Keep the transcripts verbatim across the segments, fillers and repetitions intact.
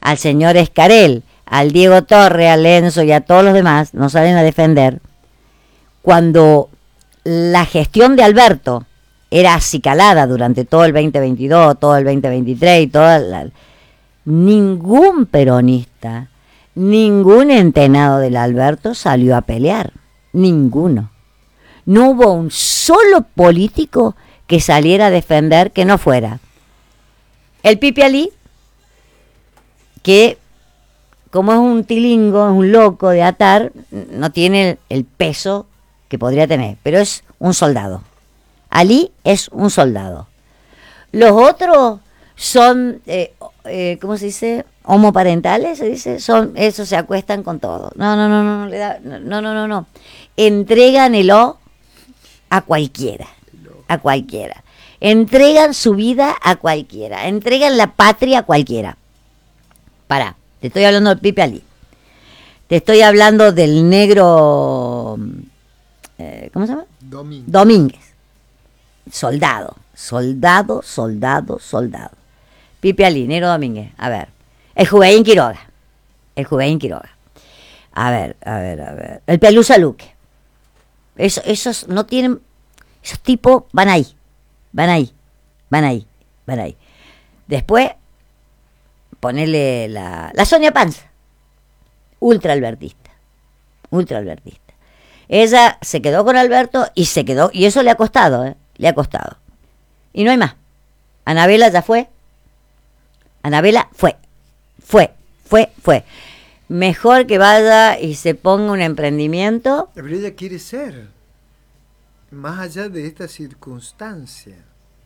al señor Escarel, al Diego Torre, al Enzo y a todos los demás, nos salen a defender, cuando la gestión de Alberto era acicalada durante todo el veinte veintidós, todo el veinte veintitrés y toda la, ningún peronista, ningún entenado del Alberto salió a pelear, ninguno. No hubo un solo político que saliera a defender que no fuera el Pipi Alí, que como es un tilingo, es un loco de atar, no tiene el, el peso que podría tener, pero es un soldado. Alí es un soldado. Los otros son, eh, eh, ¿cómo se dice? Homoparentales, se dice, son, esos se acuestan con todo. No, no, no, no, no, le da, no, no, no, no. Entregan el O a cualquiera, a cualquiera. Entregan su vida a cualquiera, entregan la patria a cualquiera. Pará, te estoy hablando del Pipi Alí. Te estoy hablando del negro, eh, ¿cómo se llama? Domínguez. Domínguez. Soldado, soldado, soldado, soldado. Pipi Alí, negro Domínguez. A ver, el Juveín Quiroga. El Juveín Quiroga. A ver, a ver, a ver. El Pelusa Luque. Eso, esos no tienen, esos tipos van ahí, van ahí, van ahí, van ahí. Después, ponerle la, la Sonia Panza, ultra albertista, ultra albertista. Ella se quedó con Alberto y se quedó, y eso le ha costado, ¿eh? Le ha costado. Y no hay más. Anabela ya fue, Anabela fue, fue, fue, fue. Mejor que vaya y se ponga un emprendimiento. Pero ella quiere ser, más allá de esta circunstancia.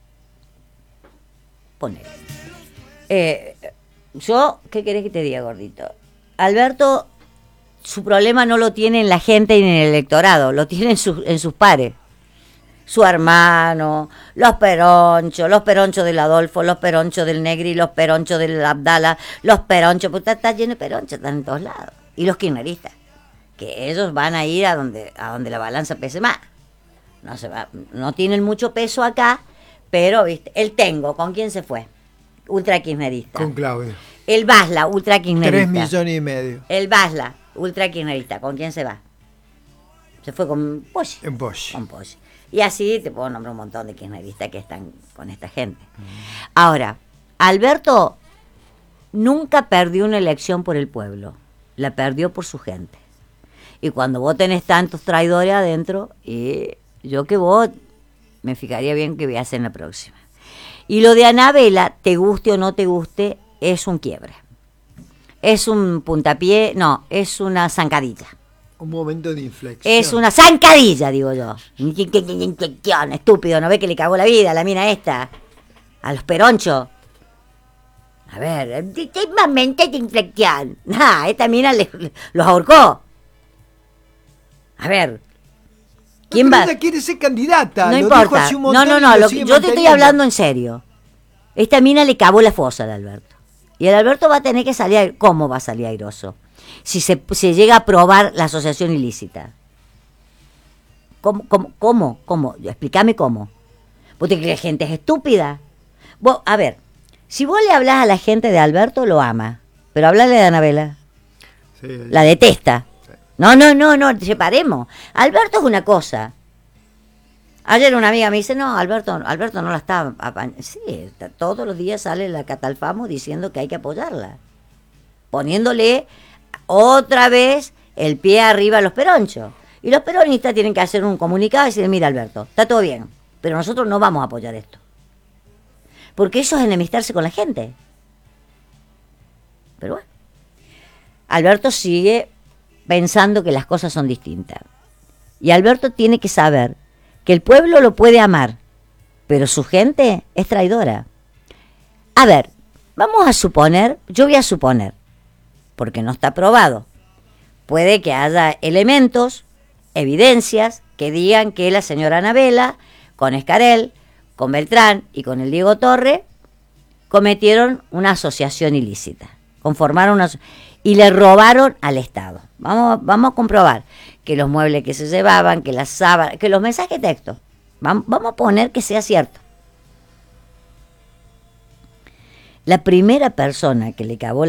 Ponele. Eh, yo, ¿qué querés que te diga, gordito? Alberto, su problema no lo tiene en la gente ni en el electorado, lo tiene en, su, en sus pares. Su hermano, los peronchos, los peronchos del Adolfo, los peronchos del Negri, los peronchos del Abdala, los peronchos, pues está, está lleno de peronchos, están en todos lados. Y los kirchneristas, que ellos van a ir a donde, a donde la balanza pese más. No se va, no tienen mucho peso acá, pero viste, el Tengo, ¿con quién se fue? Ultra kirchnerista. Con Claudio. El Basla, ultra kirchnerista. Tres millones y medio. El Basla, ultra kirchnerista, ¿con quién se va? Se fue con Poggi. En Poggi. Con Poggi. Y así te puedo nombrar un montón de kirchneristas que están con esta gente. Mm. Ahora, Alberto nunca perdió una elección por el pueblo, la perdió por su gente. Y cuando vos tenés tantos traidores adentro, y yo que vos me fijaría bien qué voy a hacer en la próxima. Y lo de Anabela, te guste o no te guste, es un quiebre. Es un puntapié, no, es una zancadilla. Un momento de inflexión. Es una zancadilla, digo yo. Inflexión, estúpido, ¿no ve que le cagó la vida a la mina esta? A los peronchos. A ver, es momento de inflexión. Ah, esta mina le, le, los ahorcó. A ver. ¿Quién no, va? Ella quiere ser candidata. No lo importa. Dijo hace un no, no, no. Lo que, yo te estoy hablando en serio. Esta mina le cavó la fosa al Alberto. Y el Alberto va a tener que salir. ¿Cómo va a salir airoso? Si se, se llega a aprobar la asociación ilícita. ¿Cómo? ¿Cómo? ¿Cómo? ¿Cómo? Explícame cómo. ¿Vos te crees que la gente es estúpida? Vos, a ver, si vos le hablás a la gente de Alberto, lo ama. Pero hablale de Anabela. Sí, la detesta. Sí. No, no, no, no, separemos. Alberto es una cosa. Ayer una amiga me dice, no, Alberto, Alberto no la está... Sí, está, todos los días sale la Catalfamo diciendo que hay que apoyarla. Poniéndole otra vez el pie arriba a los peronchos. Y los peronistas tienen que hacer un comunicado y decir, mira Alberto, está todo bien, pero nosotros no vamos a apoyar esto. Porque eso es enemistarse con la gente. Pero bueno. Alberto sigue pensando que las cosas son distintas. Y Alberto tiene que saber que el pueblo lo puede amar, pero su gente es traidora. A ver, vamos a suponer, yo voy a suponer, porque no está probado, puede que haya elementos, evidencias, que digan que la señora Anabela, con Escarel, con Beltrán y con el Diego Torre, cometieron una asociación ilícita, conformaron una... y le robaron al Estado. Vamos, vamos a comprobar que los muebles que se llevaban, que las sábanas, que los mensajes de texto, vamos, vamos a poner que sea cierto. La primera persona que le cavó